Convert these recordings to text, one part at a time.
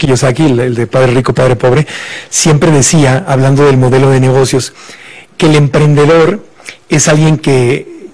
Kiyosaki, el de Padre Rico, Padre Pobre, siempre decía, hablando del modelo de negocios, que el emprendedor es alguien que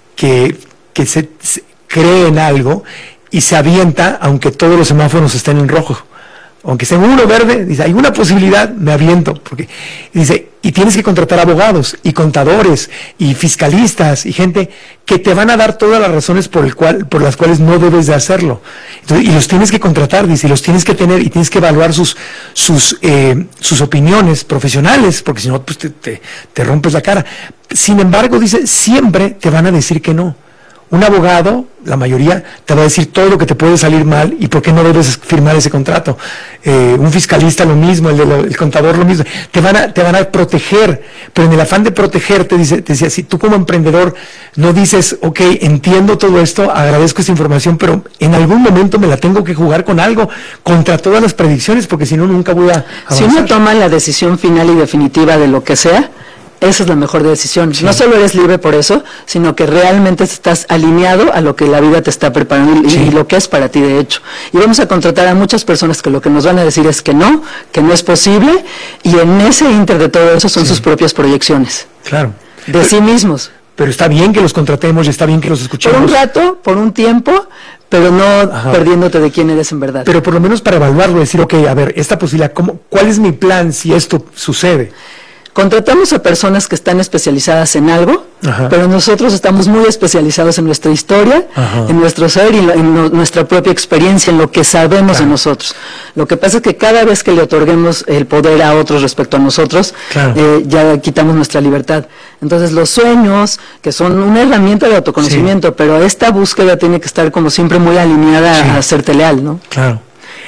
se cree en algo y se avienta aunque todos los semáforos estén en rojo. Aunque esté en uno verde, dice, hay una posibilidad, me aviento. Porque, dice, y tienes que contratar abogados, y contadores, y fiscalistas, y gente que te van a dar todas las razones por las cuales no debes de hacerlo. Entonces, y los tienes que contratar, dice, y los tienes que tener, y tienes que evaluar sus opiniones profesionales, porque si no, pues te rompes la cara. Sin embargo, dice, siempre te van a decir que no. Un abogado, la mayoría, te va a decir todo lo que te puede salir mal y por qué no debes firmar ese contrato. Un fiscalista lo mismo, el contador lo mismo. Te van a proteger, pero en el afán de protegerte, te decía, si tú como emprendedor no dices, ok, entiendo todo esto, agradezco esta información, pero en algún momento me la tengo que jugar con algo, contra todas las predicciones, porque si no, nunca voy a avanzar. Si uno toma la decisión final y definitiva de lo que sea, esa es la mejor decisión. Sí. No solo eres libre por eso, sino que realmente estás alineado a lo que la vida te está preparando y lo que es para ti, de hecho. Y vamos a contratar a muchas personas que lo que nos van a decir es que no es posible, y en ese inter de todo eso son sus propias proyecciones. Claro. De sí mismos. Pero está bien que los contratemos y está bien que los escuchemos. Por un rato, por un tiempo, pero no perdiéndote de quién eres en verdad. Pero por lo menos para evaluarlo, decir, ok, a ver, esta posibilidad, ¿cuál es mi plan si esto sucede? Contratamos a personas que están especializadas en algo, pero nosotros estamos muy especializados en nuestra historia, en nuestro ser y en nuestra propia experiencia, en lo que sabemos de nosotros. Lo que pasa es que cada vez que le otorguemos el poder a otros respecto a nosotros, ya quitamos nuestra libertad. Entonces los sueños, que son una herramienta de autoconocimiento, pero esta búsqueda tiene que estar como siempre muy alineada a hacerte leal, ¿no? Claro.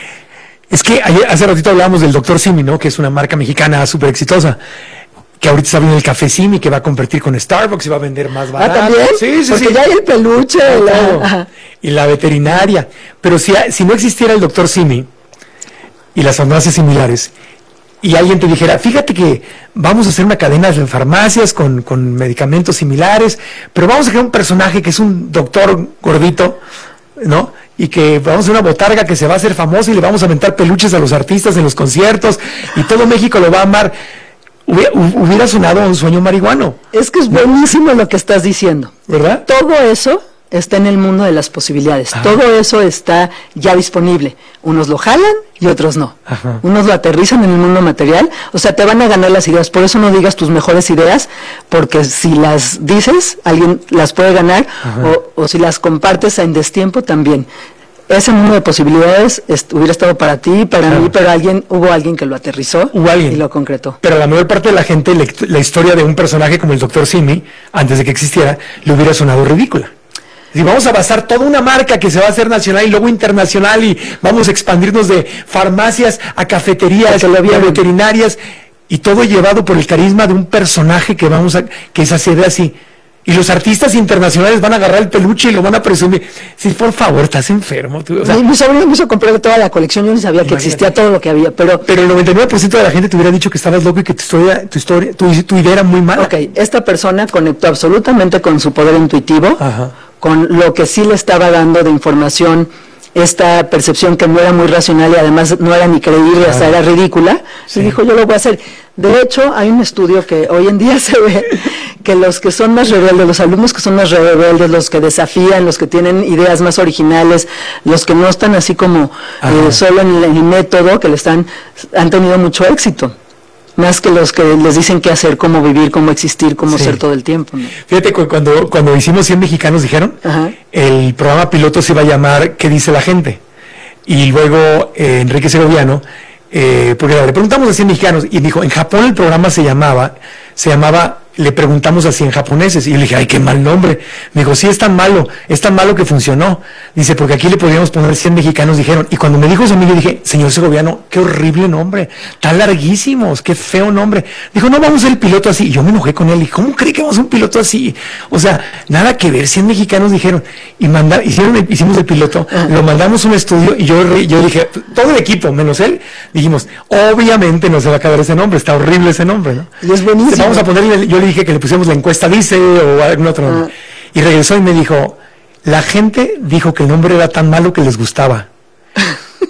Es que hace ratito hablábamos del Dr. Simi, ¿no? Que es una marca mexicana súper exitosa, que ahorita está viendo el café Simi, que va a competir con Starbucks y va a vender más barato. ¿También? Sí. Porque ya hay el peluche. Y la veterinaria. Pero si no existiera el Dr. Simi y las farmacias similares, y alguien te dijera, fíjate que vamos a hacer una cadena de farmacias con medicamentos similares, pero vamos a crear un personaje que es un doctor gordito, ¿no? Y que vamos a hacer una botarga que se va a hacer famosa y le vamos a aventar peluches a los artistas en los conciertos y todo México lo va a amar. Hubiera sonado un sueño marihuano. Es que es buenísimo lo que estás diciendo, ¿verdad? Todo eso está en el mundo de las posibilidades. Todo eso está ya disponible. Unos lo jalan y otros no. Unos lo aterrizan en el mundo material. O sea, te van a ganar las ideas. Por eso no digas tus mejores ideas, porque si las dices, alguien las puede ganar, o si las compartes en destiempo también. Ese mundo de posibilidades hubiera estado para ti, para mí, pero hubo alguien que lo aterrizó y lo concretó. Pero a la mayor parte de la gente, la historia de un personaje como el Dr. Simi, antes de que existiera, le hubiera sonado ridícula. Y vamos a basar toda una marca que se va a hacer nacional y luego internacional, y vamos a expandirnos de farmacias a cafeterías, a veterinarias, y todo llevado por el carisma de un personaje que se ve así. Y los artistas internacionales van a agarrar el peluche y lo van a presumir. Sí, por favor, estás enfermo. Tú, o sea, mi sobrino me hizo comprar toda la colección, yo ni sabía que existía todo lo que había, pero el 99% de la gente te hubiera dicho que estabas loco y que tu idea era muy mala. Ok, esta persona conectó absolutamente con su poder intuitivo, con lo que sí le estaba dando de información, esta percepción que no era muy racional y además no era ni creíble, hasta era ridícula, y dijo, yo lo voy a hacer. De hecho, hay un estudio que hoy en día se ve que los que son más rebeldes, los alumnos que son más rebeldes, los que desafían, los que tienen ideas más originales, los que no están así como solo en el método, han tenido mucho éxito. Más que los que les dicen qué hacer, cómo vivir, cómo existir, cómo ser todo el tiempo, ¿no? Fíjate, cuando hicimos 100 mexicanos dijeron, el programa piloto se iba a llamar ¿Qué dice la gente? Y luego Enrique Segoviano, porque le preguntamos a 100 mexicanos, y dijo, en Japón el programa se llamaba, le preguntamos a 100 japoneses, y yo le dije, ay, qué mal nombre. Me dijo, sí, es tan malo que funcionó. Dice, porque aquí le podíamos poner 100 mexicanos, dijeron. Y cuando me dijo eso a mí, yo dije, señor Segoviano, qué horrible nombre, tan larguísimos, qué feo nombre. Dijo, no, vamos a hacer el piloto así. Y yo me enojé con él, y ¿cómo cree que vamos a hacer un piloto así? O sea, nada que ver, 100 mexicanos dijeron, y hicimos el piloto, lo mandamos a un estudio, y yo dije, todo el equipo, menos él, dijimos, obviamente no se va a acabar ese nombre, está horrible ese nombre, ¿no? Y es buenísimo. Vamos a ponerle, yo le dije que le pusiéramos La Encuesta Dice o algún otro nombre. Y regresó y me dijo, la gente dijo que el nombre era tan malo que les gustaba.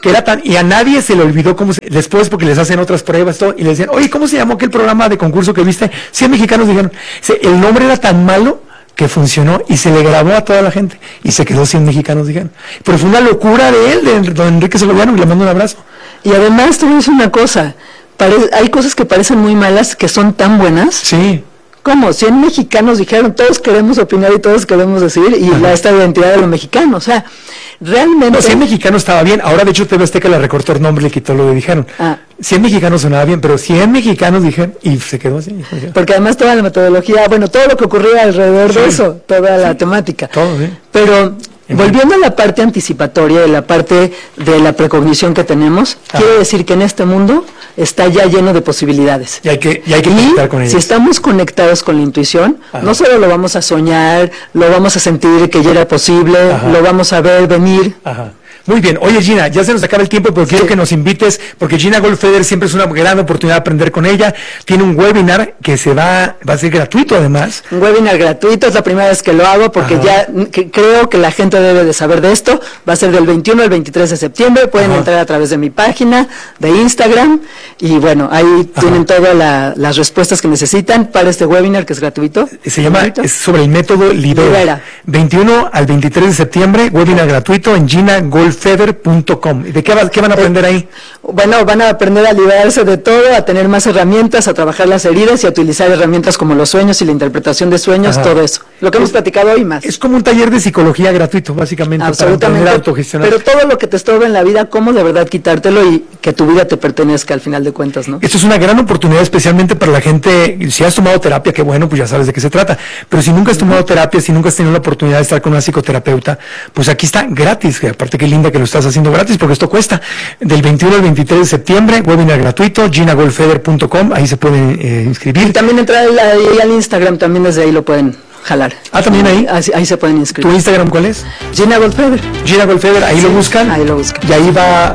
que era tan, y a nadie se le olvidó después, porque les hacen otras pruebas, todo, y le decían, oye, ¿cómo se llamó aquel programa de concurso que viste? 100 mexicanos dijeron, el nombre era tan malo que funcionó y se le grabó a toda la gente y se quedó 100 mexicanos, dijeron. Pero fue una locura de él, de don Enrique Segoviano, y le mando un abrazo. Y además te voy a decir una cosa, hay cosas que parecen muy malas que son tan buenas. Sí. ¿Cómo? 100 mexicanos dijeron, todos queremos opinar y todos queremos decir, y esta identidad de los mexicanos, o sea, realmente... No, 100 mexicanos estaba bien, ahora de hecho TV Azteca le recortó el nombre, le quitó lo que dijeron. 100 mexicanos sonaba bien, pero 100 mexicanos dijeron, y se quedó así. Porque además toda la metodología, bueno, todo lo que ocurría alrededor de eso, toda la temática. Todo, sí. Pero... volviendo a la parte anticipatoria, de la parte de la precognición que tenemos, quiere decir que en este mundo está ya lleno de posibilidades. Y hay que conectar con ellas. Si estamos conectados con la intuición, no solo lo vamos a soñar, lo vamos a sentir que ya era posible, lo vamos a ver venir. Muy bien. Oye, Gina, ya se nos acaba el tiempo, pero quiero que nos invites, porque Gina Goldfeder siempre es una gran oportunidad de aprender con ella. Tiene un webinar que va a ser gratuito, además. Un webinar gratuito, es la primera vez que lo hago, porque creo que la gente debe de saber de esto. Va a ser del 21 al 23 de septiembre. Pueden entrar a través de mi página, de Instagram, y bueno, ahí tienen todas las respuestas que necesitan para este webinar, que es gratuito. Se llama, es sobre el método Libera. 21 al 23 de septiembre, webinar gratuito en ginagolfeder.com. ¿De qué van a aprender ahí? Bueno, van a aprender a liberarse de todo, a tener más herramientas, a trabajar las heridas y a utilizar herramientas como los sueños y la interpretación de sueños, todo eso. Lo que hemos platicado hoy más. Es como un taller de psicología gratuito, básicamente. Absolutamente. Para autogestionar. Pero todo lo que te estorba en la vida, cómo de verdad quitártelo y que tu vida te pertenezca al final de cuentas, ¿no? Esto es una gran oportunidad, especialmente para la gente. Si has tomado terapia, qué bueno, pues ya sabes de qué se trata. Pero si nunca has tomado terapia, si nunca has tenido la oportunidad de estar con una psicoterapeuta, pues aquí está gratis. Que aparte, qué linda que lo estás haciendo gratis, porque esto cuesta. Del 21 al 23 de septiembre, webinar gratuito, ginagolfeder.com, ahí se pueden inscribir. Y también entrar ahí al Instagram, también desde ahí lo pueden jalar. También ahí. Ahí se pueden inscribir. ¿Tu Instagram cuál es? Gina Goldfeder. Gina Goldfeder, ahí lo buscan. Ahí lo buscan. Y ahí va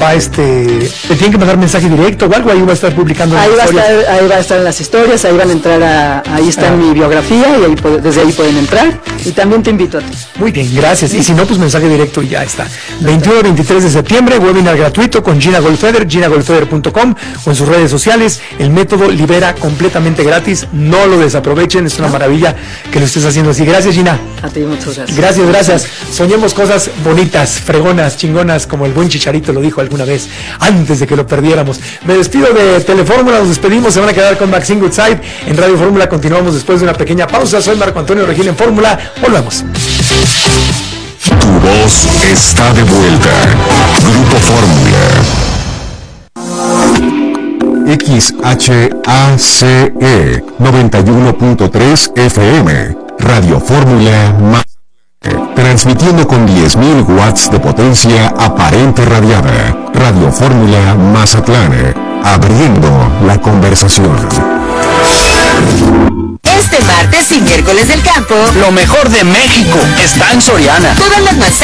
¿te tienen que mandar mensaje directo o algo? Ahí va a estar publicando. Ahí va a estar en las historias, ahí van a entrar ahí está en mi biografía y desde ahí pueden entrar. Y también te invito a ti. Muy bien, gracias. Y si no, pues mensaje directo y ya está. 21 23 de septiembre, webinar gratuito con Gina Goldfeder, ginagolfeder.com o en sus redes sociales. El método Libera, completamente gratis. No lo desaprovechen, es una maravilla que lo estés haciendo así. Gracias, Gina. A ti, muchas gracias. Gracias. Soñemos cosas bonitas, fregonas, chingonas, como el buen Chicharito lo dijo alguna vez, antes de que lo perdiéramos. Me despido de Telefórmula, nos despedimos, se van a quedar con Maxine Goodside. En Radio Fórmula continuamos después de una pequeña pausa. Soy Marco Antonio Regil en Fórmula. Volvamos. Tu voz está de vuelta. Grupo Fórmula. XHACE 91.3 FM, Radio Fórmula más, transmitiendo con 10.000 watts de potencia aparente radiada. Radio Fórmula Mazatlán, abriendo la conversación. Este martes y miércoles del campo, lo mejor de México está en Soriana. Todas las manzanas